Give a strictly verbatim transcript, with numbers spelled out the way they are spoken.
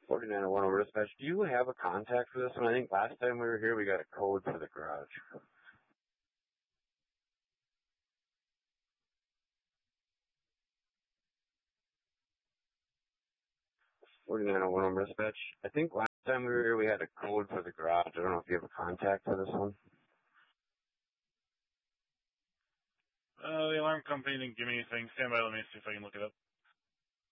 forty-nine oh one over dispatch. Do you have a contact for this one? I think last time we were here, we got a code for the garage. forty-nine oh one over dispatch. I think last time we were here, we had a code for the garage. I don't know if you have a contact for this one. Uh, the alarm company didn't give me anything. Stand by, let me see if I can look it up.